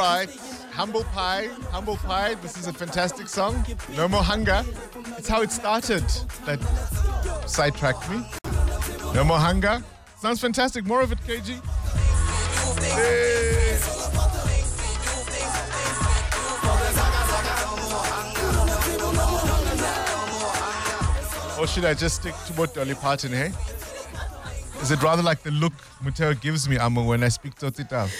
right. Humble Pie. This is a fantastic song. No More Hunger. It's how it started. That sidetracked me. No More Hunger. Sounds fantastic. More of it, KG. Hey. Or should I just stick to what Dolly Parton, hey? Is it rather like the look Muteo gives me, Amo, when I speak Totita?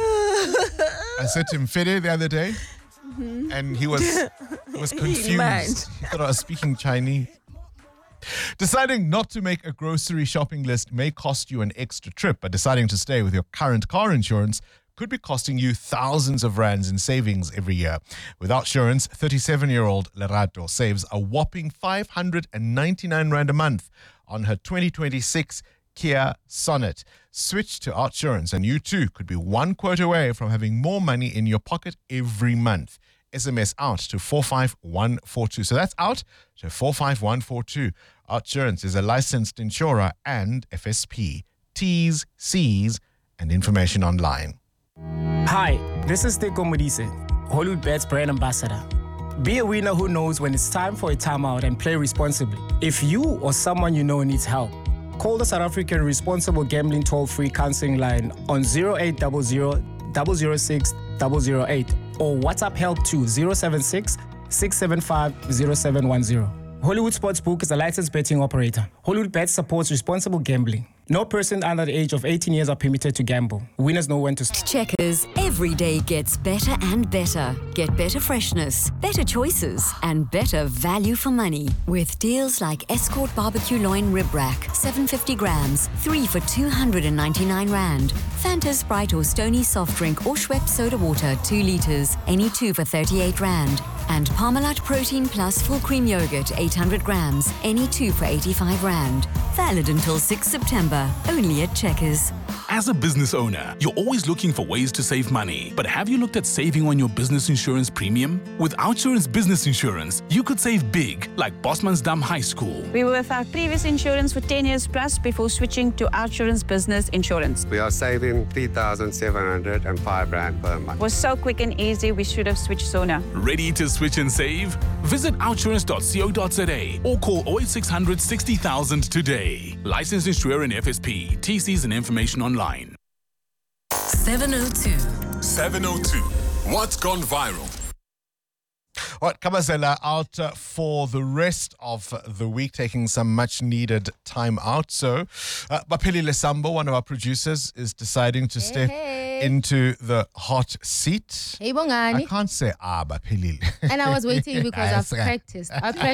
I said to him, Fede, the other day, and he was confused. He thought I was speaking Chinese. Deciding not to make a grocery shopping list may cost you an extra trip, but deciding to stay with your current car insurance could be costing you thousands of rands in savings every year. Without insurance, 37-year-old Lerato saves a whopping 599 rand a month on her 2026 Kia Sonet. Switch to Outsurance and you too could be one quote away from having more money in your pocket every month. SMS out to 45142. So that's out to 45142. Outsurance is a licensed insurer and FSP. T's, C's, and information online. Hi, this is Teko Modise, Hollywood Bets brand ambassador. Be a winner who knows when it's time for a timeout and play responsibly. If you or someone you know needs help, call the South African Responsible Gambling Toll-Free Counseling Line on 0800 006 008 or WhatsApp help to 076 675 0710. Hollywood Sportsbook is a licensed betting operator. Hollywood Bets supports responsible gambling. No person under the age of 18 years are permitted to gamble. Winners know when to stop. Checkers, every day gets better and better. Get better freshness, better choices, and better value for money. With deals like Escort Barbecue Loin Rib Rack, 750 grams, 3 for 299 rand. Fanta Sprite or Stony Soft Drink or Schweppes Soda Water, 2 liters, any 2 for 38 rand. And Parmalat Protein Plus Full Cream Yogurt, 800 grams, any 2 for 85 rand. Valid until 6 September, only at Checkers. As a business owner, you're always looking for ways to save money. But have you looked at saving on your business insurance premium? With Outsurance Business Insurance, you could save big, like Bosmansdam High School. We were with our previous insurance for 10 years plus before switching to Outsurance Business Insurance. We are saving 3,705 rand per month. It was so quick and easy, we should have switched sooner. Ready to switch and save? Visit outsurance.co.za or call 08600 60,000 today. Licensed insurer and FSP. TCs and information online. 702. 702. What's gone viral? All right, Kabazela out for the rest of the week, taking some much-needed time out. So, Bapeli Lesambo, one of our producers, is deciding to step into the hot seat. Hey, Bongani. I can't say Bapeli. And I was waiting because I've practiced.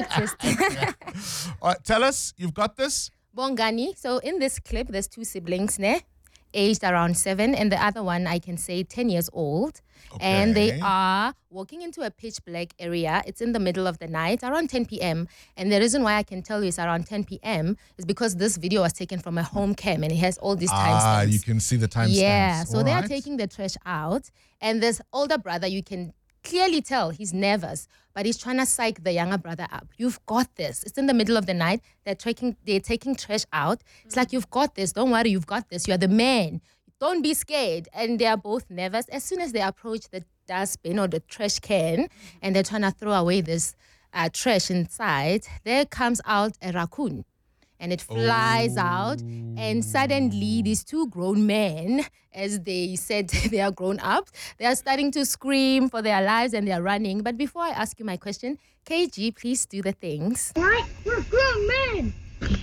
All right, tell us, you've got this? Bongani. So in this clip, there's 2 siblings, aged around 7, and the other one, I can say 10 years old. Okay. And they are walking into a pitch black area. It's in the middle of the night, around 10 p.m. And the reason why I can tell you it's around 10 p.m. is because this video was taken from a home cam and it has all these timestamps. You can see the timestamps. Yeah, so they are taking the trash out. And this older brother, you can clearly tell he's nervous, but he's trying to psych the younger brother up. You've got this. It's in the middle of the night. They're taking trash out. It's like, you've got this. Don't worry, you've got this. You're the man. Don't be scared. And they are both nervous. As soon as they approach the dustbin or the trash can and they're trying to throw away this trash inside, there comes out a raccoon. And it flies out. And suddenly, these 2 grown men, as they said they are grown up, they are starting to scream for their lives and they are running. But before I ask you my question, KG, please do the things. Right? We're grown men.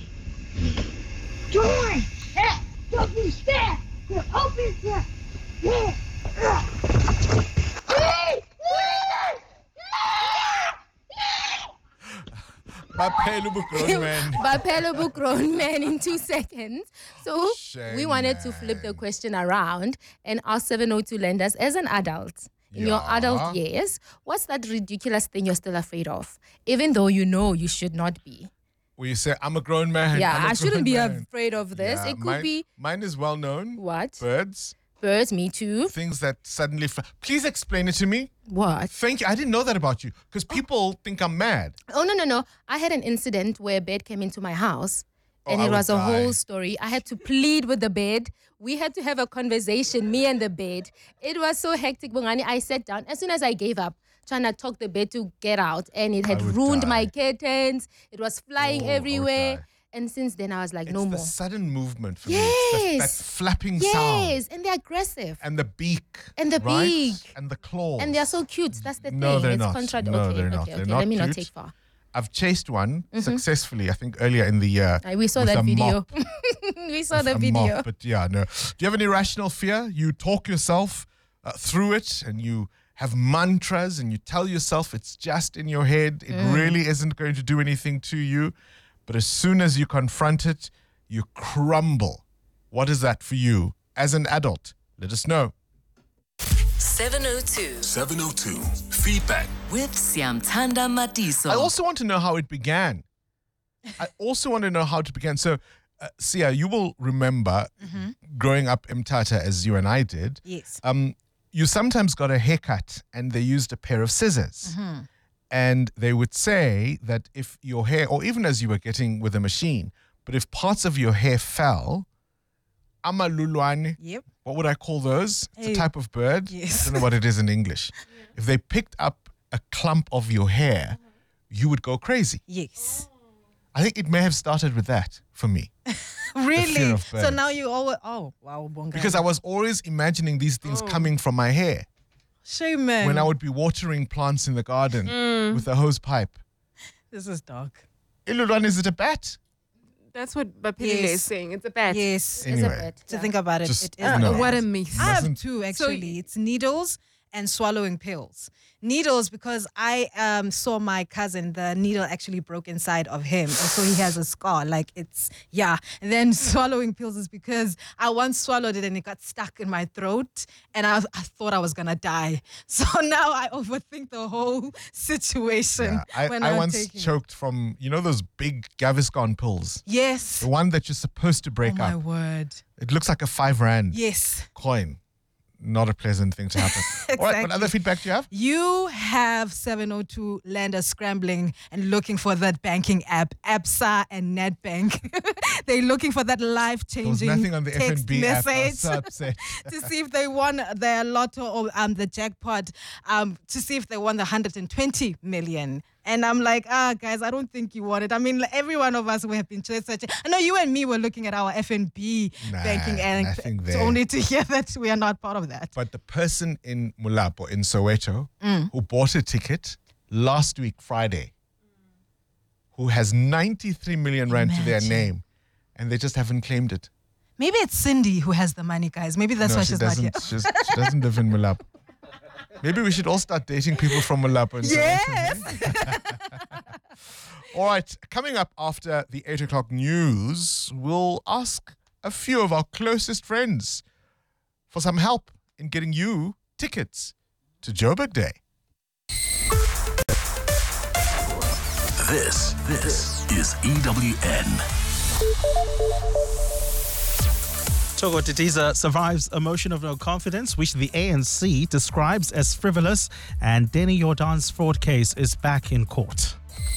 Join. Don't be scared. We're open for. Bapelubu grown man in 2 seconds. So we wanted to flip the question around and ask 702 lenders, as an adult, in your adult years, what's that ridiculous thing you're still afraid of, even though you know you should not be? Well, you say, I'm a grown man. Yeah, I shouldn't be afraid of this. Yeah, it could be... Mine is well known. What? Birds. Birds, me too. Things that suddenly... Please explain it to me. What? Thank you. I didn't know that about you because people think I'm mad. Oh, no. I had an incident where a bird came into my house And I it would was a die. whole story. I had to plead with the bed. We had to have a conversation, me and the bed. It was so hectic, Bongani. I sat down. As soon as I gave up, trying to talk the bed to get out, and it had I would ruined die. my curtains. It was flying Oh, I would everywhere. die. And since then, I was like, It's no the more. sudden movement for me. It's that flapping sound. Yes, and they're aggressive. And the beak. And the right? beak. And the claws. And they're so cute. That's the No, thing. they're It's not. contradictory. No, okay, they're okay, not. okay. They're not Let me not cute. take far. I've chased one successfully, I think, earlier in the year. We saw with that a video. mop. We saw the A video. mop, but yeah, no. Do you have an irrational fear? You talk yourself through it and you have mantras and you tell yourself it's just in your head. It really isn't going to do anything to you. But as soon as you confront it, you crumble. What is that for you as an adult? Let us know. 702 702. Feedback. with Siamtanda Matiso. I also want to know how it began. So, Sia, you will remember growing up Mthatha as you and I did. Yes. You sometimes got a haircut and they used a pair of scissors. And they would say that if your hair, or even as you were getting with a machine, but if parts of your hair fell, amalulwane, Yep. what would I call those? It's a type of bird. Yes. I don't know what it is in English. If they picked up a clump of your hair, you would go crazy. Yes. I think it may have started with that for me. Really? fear of So birds. now you always, oh, wow, Bonga. Because I was always imagining these things coming from my hair. Shame, man. When I would be watering plants in the garden with a hose pipe. This is dark. Ilulwan, is it a bat? That's what Bapilile is saying. It's a bat. Yes. Anyway, To think about it, Just it is. no. bad. What a myth. I have Doesn't- two, actually. It's needles and swallowing pills. Needles, because I saw my cousin, the needle actually broke inside of him. And so he has a scar. Like it's, yeah. And then swallowing pills is because I once swallowed it and it got stuck in my throat. And I thought I was going to die. So now I overthink the whole situation. Yeah, when I I'm once taking it. choked from, those big Gaviscon pills. Yes. The one that you're supposed to break Oh, my up. word. It looks like a 5 rand Yes. coin. Not a pleasant thing to happen. All right, what other feedback do you have? You have 702 landers scrambling and looking for that banking app, ABSA and NetBank. They're looking for that There was life-changing nothing on the text FNB app. I was message so upset. to see if they won their lotto or the jackpot, to see if they won the 120 million. And I'm like, guys, I don't think you won it. I mean, like, every one of us, we have been searching. I know you and me were looking at our FNB banking and nothing there. only to hear that we are not part of that. But the person in Mulap or in Soweto who bought a ticket last week, Friday, who has 93 million rand to their Imagine. name, and they just haven't claimed it. Maybe it's Cindy who has the money, guys. Maybe that's why she she's not here. doesn't. She doesn't live in Mulap. Maybe we should all start dating people from Mulap. And Yes. All right, coming up after the 8 o'clock news, we'll ask a few of our closest friends for some help in getting you tickets to Joburg Day. This is EWN. Togo Didiza survives a motion of no confidence, which the ANC describes as frivolous, and Denny Jordan's fraud case is back in court.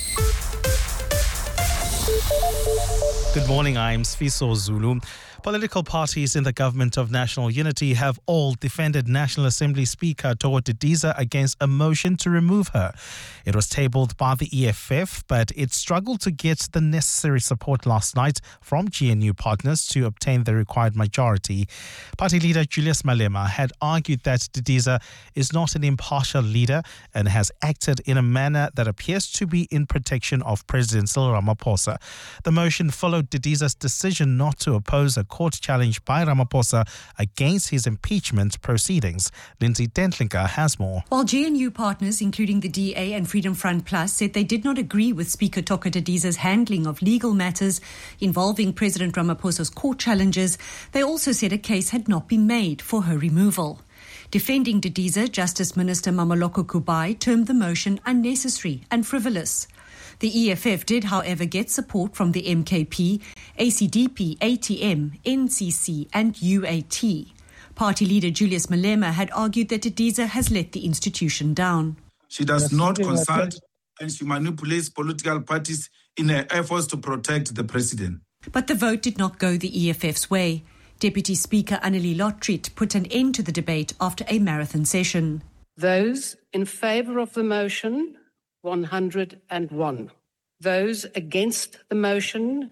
Good morning, I'm Sfiso Zulu. Political parties in the government of national unity have all defended National Assembly Speaker Togo Didiza against a motion to remove her. It was tabled by the EFF, but it struggled to get the necessary support last night from GNU partners to obtain the required majority. Party leader Julius Malema had argued that Didiza is not an impartial leader and has acted in a manner that appears to be in protection of President Cyril Ramaphosa. The motion followed Didiza's decision not to oppose a court challenge by Ramaphosa against his impeachment proceedings. Lindsay Dentlinker has more. While GNU partners, including the DA and Freedom Front Plus, said they did not agree with Speaker Togo Didiza's handling of legal matters involving President Ramaphosa's court challenges, they also said a case had not been made for her removal. Defending Didiza, Justice Minister Mameloko Kubai termed the motion unnecessary and frivolous. The EFF did, however, get support from the MKP, ACDP, ATM, NCC and UAT. Party leader Julius Malema had argued that Didiza has let the institution down. She does not consult and she manipulates political parties in her efforts to protect the president. But the vote did not go the EFF's way. Deputy Speaker Annelie Lotriet put an end to the debate after a marathon session. Those in favour of the motion, 101. Those against the motion,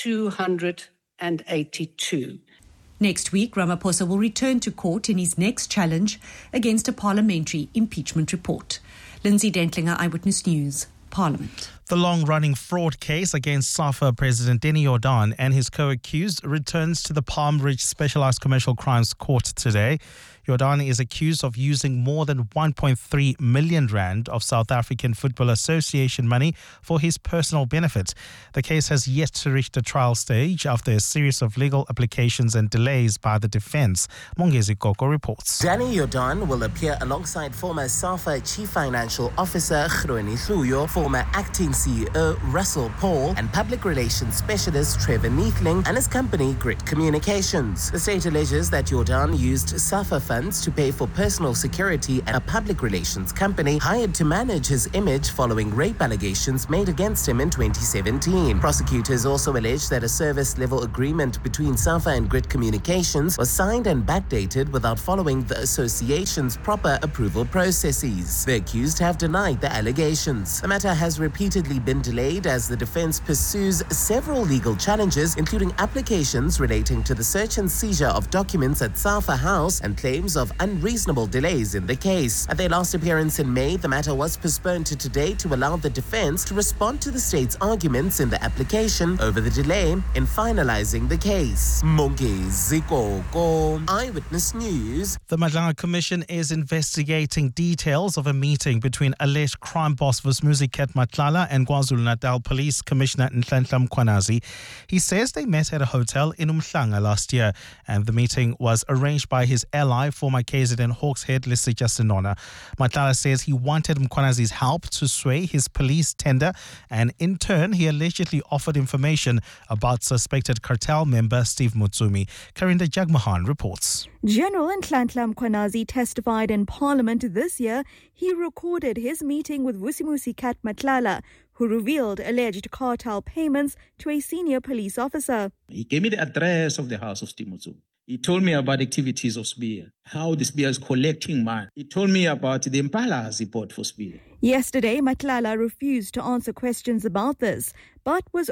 282. Next week, Ramaphosa will return to court in his next challenge against a parliamentary impeachment report. Lindsay Dentlinger, Eyewitness News, Parliament. The long-running fraud case against SAFA President Denny Jordan and his co-accused returns to the Palm Ridge Specialised Commercial Crimes Court today. Jordan is accused of using more than 1.3 million rand of South African Football Association money for his personal benefit. The case has yet to reach the trial stage after a series of legal applications and delays by the defence. Mongezi Koko reports. Danny Jordan will appear alongside former SAFA Chief Financial Officer Hroni Hluyo, former Acting CEO Russell Paul, and Public Relations Specialist Trevor Neethling and his company Grit Communications. The state alleges that Jordan used SAFA funds to pay for personal security at a public relations company hired to manage his image following rape allegations made against him in 2017. Prosecutors also allege that a service-level agreement between SAFA and Grit Communications was signed and backdated without following the association's proper approval processes. The accused have denied the allegations. The matter has repeatedly been delayed as the defense pursues several legal challenges, including applications relating to the search and seizure of documents at SAFA House and claims of unreasonable delays in the case. At their last appearance in May, the matter was postponed to today to allow the defense to respond to the state's arguments in the application over the delay in finalizing the case. Mongezi Koko, Eyewitness News. The Madlanga Commission is investigating details of a meeting between alleged crime boss Vusmuzi Ket Matlala and KwaZulu-Natal Police Commissioner Nhlanhla Mkhwanazi. He says they met at a hotel in Umhlanga last year, and the meeting was arranged by his ally, former KZN Hawks head Lesitja Senona. Matlala says he wanted Mkhwanazi's help to sway his police tender, and in turn he allegedly offered information about suspected cartel member Steve Mutsumi. Karinda Jagmohan reports. General Nhlanhla Mkhwanazi testified in Parliament this year. He recorded his meeting with Vusumuzi Kat Matlala, who revealed alleged cartel payments to a senior police officer. He gave me the address of the house of Steve Mutsumi. He told me about activities of Spear, how the Spear is collecting money. He told me about the Impalas he bought for Spear. Yesterday, Matlala refused to answer questions about this, but was